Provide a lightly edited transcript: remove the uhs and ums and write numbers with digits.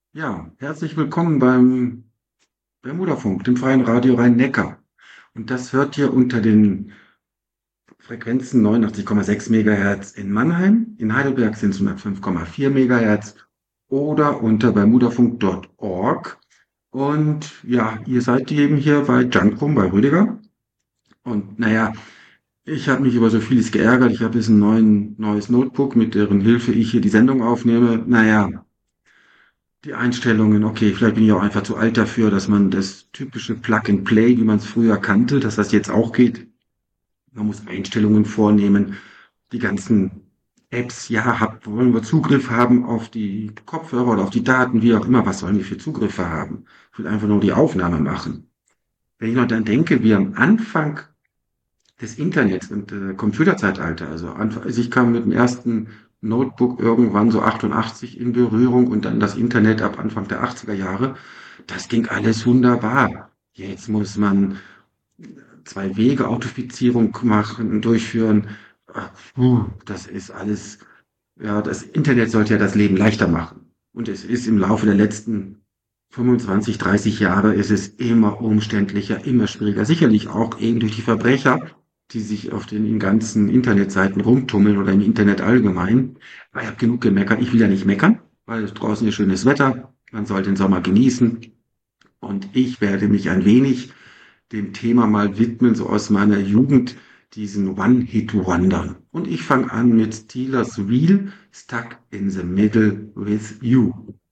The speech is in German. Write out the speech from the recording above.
Ja, herzlich willkommen beim Bermudafunk, dem freien Radio Rhein-Neckar. Und das hört ihr unter den Frequenzen 89,6 Megahertz in Mannheim. In Heidelberg sind es 105,4 Megahertz oder unter bermudafunk.org. Und ja, ihr seid eben hier bei Junkrum, bei Rüdiger. Und naja, ich habe mich über so vieles geärgert. Ich habe jetzt ein neues Notebook, mit deren Hilfe ich hier die Sendung aufnehme. Naja, die Einstellungen, okay, vielleicht bin ich auch einfach zu alt dafür, dass man das typische Plug-and-Play, wie man es früher kannte, dass das jetzt auch geht. Man muss Einstellungen vornehmen, die ganzen Apps, ja, wollen wir Zugriff haben auf die Kopfhörer oder auf die Daten, wie auch immer, was sollen wir für Zugriffe haben? Ich will einfach nur die Aufnahme machen. Wenn ich noch dann denke, wie am Anfang des Internets und Computerzeitalter, also ich kam mit dem ersten Notebook irgendwann so 88 in Berührung und dann das Internet ab Anfang der 80er Jahre. Das ging alles wunderbar. Jetzt muss man zwei Wege Authentifizierung machen, durchführen. Das ist alles, ja, das Internet sollte ja das Leben leichter machen. Und es ist im Laufe der letzten 25, 30 Jahre ist es immer umständlicher, immer schwieriger. Sicherlich auch eben durch die Verbrecher, die sich auf den ganzen Internetseiten rumtummeln oder im Internet allgemein. Aber ich habe genug gemeckert. Ich will ja nicht meckern, weil es draußen ist schönes Wetter. Man soll den Sommer genießen. Und ich werde mich ein wenig dem Thema mal widmen, so aus meiner Jugend, diesen One-Hit-Wondern. Und ich fange an mit Steelers Wheel, Stuck in the Middle with You.